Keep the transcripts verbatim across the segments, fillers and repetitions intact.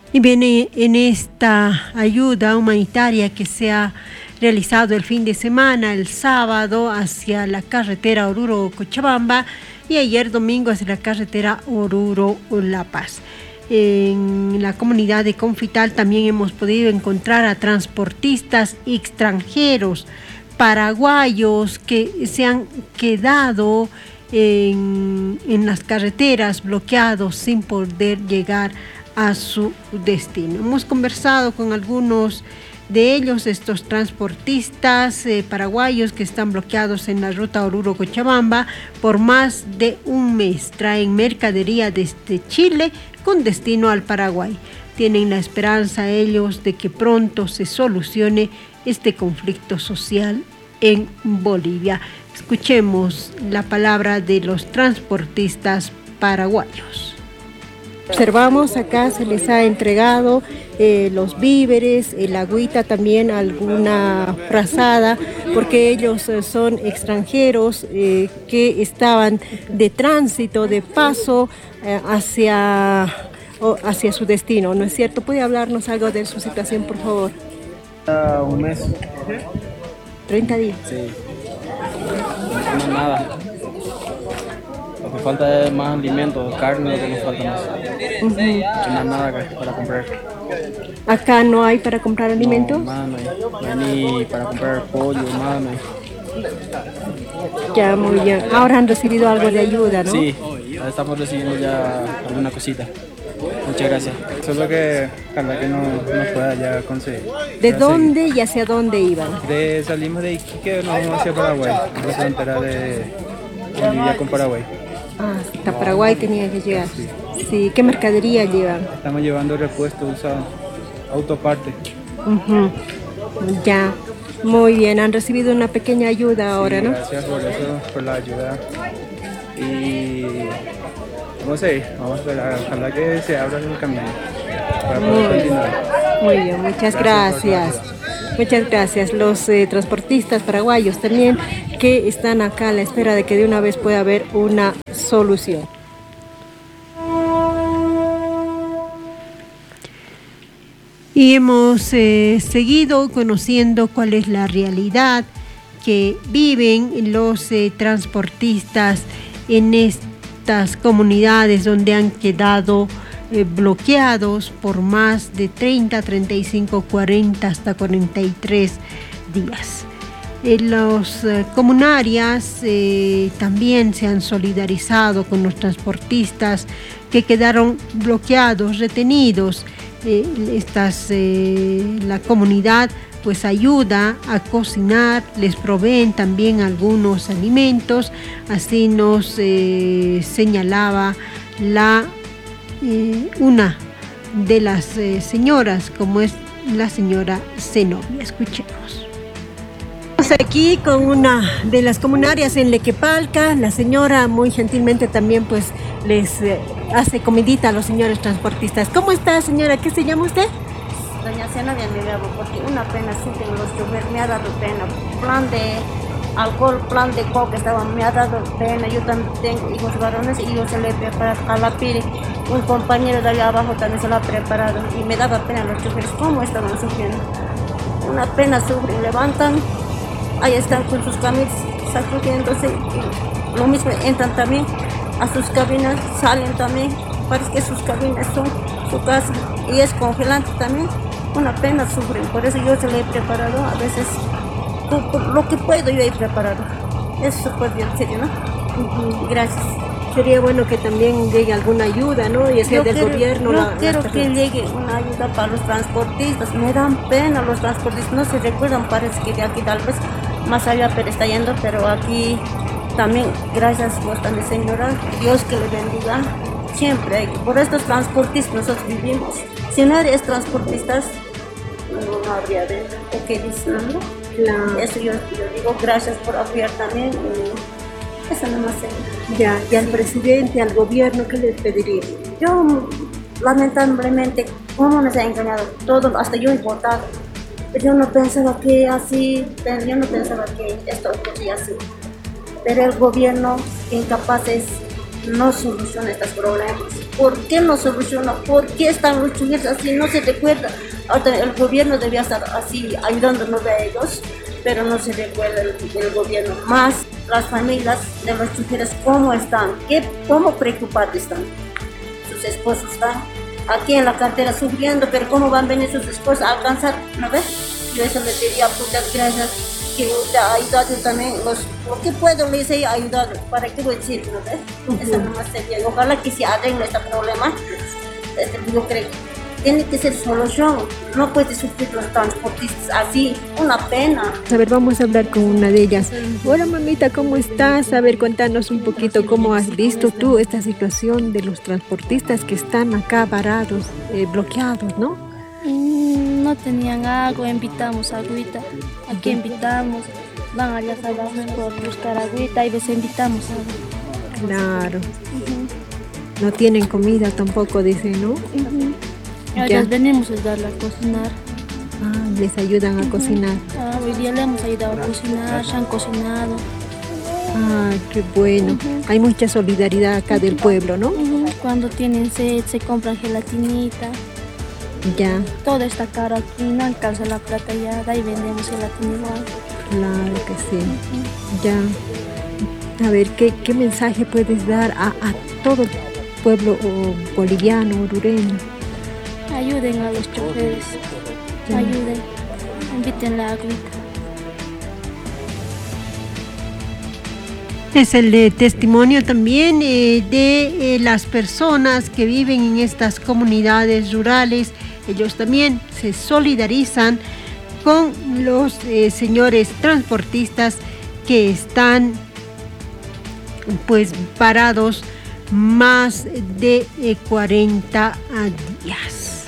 Y viene en esta ayuda humanitaria que se ha realizado el fin de semana, el sábado, hacia la carretera Oruro-Cochabamba y ayer domingo hacia la carretera Oruro-La Paz. En la comunidad de Confital también hemos podido encontrar a transportistas extranjeros, paraguayos que se han quedado en, en las carreteras bloqueados sin poder llegar a su destino. Hemos conversado con algunos de ellos, estos transportistas eh, paraguayos que están bloqueados en la ruta Oruro-Cochabamba por más de un mes. Traen mercadería desde Chile con destino al Paraguay. Tienen la esperanza ellos de que pronto se solucione este conflicto social en Bolivia. Escuchemos la palabra de los transportistas paraguayos. Observamos acá se les ha entregado eh, los víveres, el agüita, también alguna frazada, porque ellos eh, son extranjeros eh, que estaban de tránsito, de paso eh, hacia, oh, hacia su destino, ¿no es cierto? ¿Puede hablarnos algo de su situación, por favor? Uh, un mes. ¿treinta días? Sí. No, no, nada. Lo que falta es más alimento, carne, lo que nos falta más. Uh-huh. No hay nada para comprar. ¿Acá no hay para comprar alimento? No, nada, no hay. No hay ni para comprar pollo, nada, no hay. Ya, muy bien. Ahora han recibido algo de ayuda, ¿no? Sí, ya estamos recibiendo ya alguna cosita. Muchas gracias. Solo que ojalá que no nos pueda ya conseguir. ¿De dónde y hacia dónde iban? De, salimos de Iquique, nos vamos hacia Paraguay, la frontera de Bolivia con Paraguay. Ah, hasta Paraguay tenía que llegar. Sí. Sí. ¿Qué mercadería llevan? Estamos llevando repuestos usados, autoparte. Uh-huh. Ya, muy bien. Han recibido una pequeña ayuda ahora, sí, ¿no? Gracias por eso, por la ayuda. Y vamos a ir, vamos a esperar, ojalá que se abra el camino para poder continuar. Muy bien, muchas gracias. gracias. Muchas gracias. Los eh, transportistas paraguayos también que están acá a la espera de que de una vez pueda haber una solución. Y hemos eh, seguido conociendo cuál es la realidad que viven los eh, transportistas en estas comunidades donde han quedado eh, bloqueados por más de treinta, treinta y cinco, cuarenta hasta cuarenta y tres días. Eh, los eh, comunarias eh, también se han solidarizado con los transportistas que quedaron bloqueados, retenidos. Eh, estas, eh, la comunidad pues ayuda a cocinar, les proveen también algunos alimentos, así nos eh, señalaba la, eh, una de las eh, señoras, como es la señora Zenobia. Escuchemos. Estamos aquí con una de las comunarias en Lequepalca. La señora muy gentilmente también pues les eh, hace comidita a los señores transportistas. ¿Cómo está, señora? ¿Qué se llama usted? Doña Zenobia Mirabo, porque una pena sufren los choferes, me ha dado pena. Plan de alcohol, plan de coca, estaba, me ha dado pena. Yo también tengo hijos varones y yo se le he preparado a la pire. Un compañero de allá abajo también se lo ha preparado y me daba pena los choferes, cómo estaban sufriendo. Una pena sufren, levantan, ahí están con sus camisas, sacudiéndose. Lo mismo, entran también a sus cabinas, salen también, parece que sus cabinas son su casa y es congelante también. Una pena sufren, por eso yo se lo he preparado, a veces por, por lo que puedo yo he preparado. Eso pues bien, en serio, ¿no? Uh-huh. Gracias. Sería bueno que también llegue alguna ayuda, ¿no? Y sea del quiero, gobierno. Yo la, quiero que llegue una ayuda para los transportistas, me dan pena los transportistas, no se recuerdan, parece que de aquí tal vez más allá pero está yendo, pero aquí también, gracias por también señora, Dios que le bendiga. Siempre, por estos transportistas nosotros vivimos. Si no eres transportistas, no habría de o qué dicen, ¿no? Claro. Eso yo, yo digo, gracias por apoyar también. Y eso no más sé. Ya, y al presidente, al gobierno, ¿qué les pediría? Yo, lamentablemente, ¿cómo nos ha engañado? Todo, hasta yo he votado. Pero yo no pensaba que así, yo no pensaba que esto podía así. Pero el gobierno, incapaz es, no soluciona estos problemas. ¿Por qué no soluciona? ¿Por qué están los choferes así? No se recuerda. Ahora el gobierno debía estar así ayudándonos a ellos, pero no se recuerda el, el gobierno. Más las familias de los choferes, ¿cómo están? ¿Qué, ¿Cómo preocupados están? Sus esposos están aquí en la cartera sufriendo, pero ¿cómo van a venir sus esposos a alcanzar? ¿No ves? Yo eso le diría muchas gracias. Que usted ha ayudado también, los, ¿por qué puedo les he ayudado? ¿Para qué voy a decir? ¿No ves? Uh-huh. Eso no más sería. Ojalá que se arregle este problema. Este, yo creo que tiene que ser solución. No puede sufrir los transportistas así. Una pena. A ver, vamos a hablar con una de ellas. Hola mamita, ¿cómo estás? A ver, cuéntanos un poquito cómo has visto tú esta situación de los transportistas que están acá varados, eh, bloqueados, ¿no? No tenían agua, invitamos agüita, aquí invitamos, van allá abajo por buscar agüita y les invitamos agua. Claro. Uh-huh. No tienen comida tampoco, dicen, ¿no? Uh-huh. Ellas venimos a ayudarle a cocinar. Ah, les ayudan a uh-huh. cocinar. Ah, hoy día le hemos ayudado a cocinar, se han cocinado. Ah, qué bueno. Uh-huh. Hay mucha solidaridad acá del pueblo, ¿no? Uh-huh. Cuando tienen sed se compran gelatinita. Ya. Todo está caro aquí, no alcanza la plata ya, de ahí vendemos gelatina igual. Claro que sí. Uh-huh. Ya. A ver, ¿qué, qué mensaje puedes dar a, a todo el pueblo o boliviano, orureño? Ayuden a los choferes, ya. Ayuden, inviten la agüita. Es el de testimonio también eh, de eh, las personas que viven en estas comunidades rurales. Ellos también se solidarizan con los eh, señores transportistas que están pues parados más de eh, cuarenta días.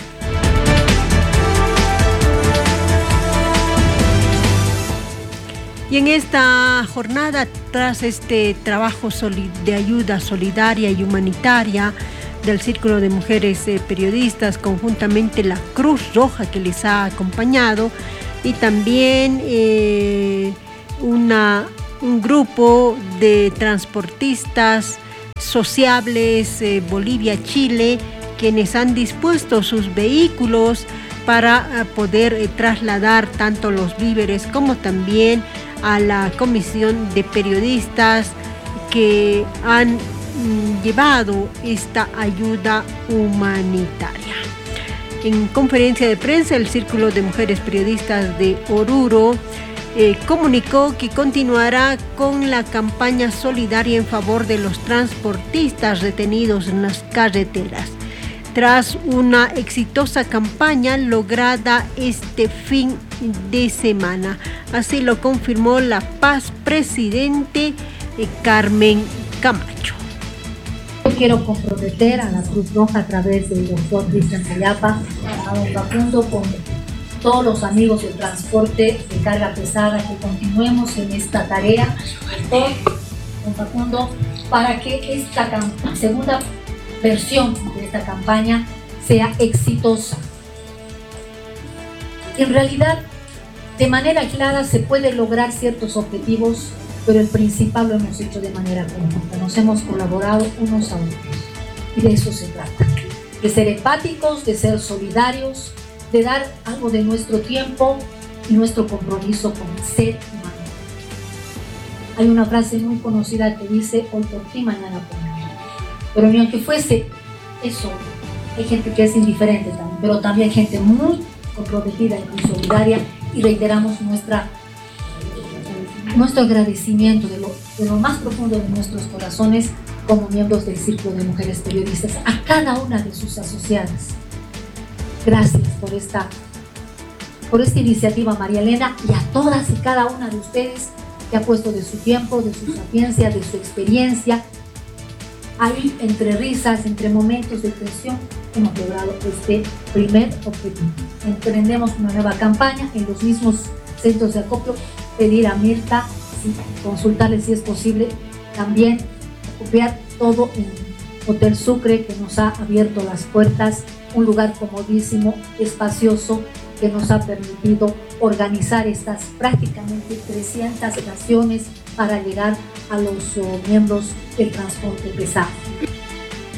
Y en esta jornada, tras este trabajo de ayuda solidaria y humanitaria del Círculo de Mujeres eh, Periodistas, conjuntamente la Cruz Roja que les ha acompañado, y también eh, una, un grupo de transportistas sociables eh, Bolivia-Chile, quienes han dispuesto sus vehículos para eh, poder eh, trasladar tanto los víveres como también a la Comisión de Periodistas que han mm, llevado esta ayuda humanitaria. En conferencia de prensa, el Círculo de Mujeres Periodistas de Oruro eh, comunicó que continuará con la campaña solidaria en favor de los transportistas retenidos en las carreteras, tras una exitosa campaña lograda este fin de semana. Así lo confirmó la Paz presidente eh, Carmen Camacho. Yo quiero comprometer a la Cruz Roja a través del doctor Cristian Cayapa, a don Facundo, con todos los amigos del transporte de carga pesada, que continuemos en esta tarea, doctor, don Facundo, para que esta segunda versión de esta campaña sea exitosa. En realidad, de manera clara se puede lograr ciertos objetivos, pero el principal lo hemos hecho de manera conjunta. Nos hemos colaborado unos a otros. Y de eso se trata. De ser empáticos, de ser solidarios, de dar algo de nuestro tiempo y nuestro compromiso con el ser humano. Hay una frase muy conocida que dice: hoy por ti, mañana por mí. Pero ni aunque fuese eso, hay gente que es indiferente también, pero también hay gente muy comprometida y muy solidaria, y reiteramos nuestra, nuestro agradecimiento de lo, de lo más profundo de nuestros corazones como miembros del Círculo de Mujeres Periodistas a cada una de sus asociadas. Gracias por esta, por esta iniciativa, María Elena, y a todas y cada una de ustedes que ha puesto de su tiempo, de su sapiencia, de su experiencia. Ahí, entre risas, entre momentos de tensión, hemos logrado este primer objetivo. Emprendemos una nueva campaña en los mismos centros de acopio, pedir a Mirta, sí, consultarle si es posible, también copiar todo en Hotel Sucre, que nos ha abierto las puertas, un lugar comodísimo, espacioso, que nos ha permitido organizar estas prácticamente trescientas estaciones para llegar a los uh, miembros del transporte pesado.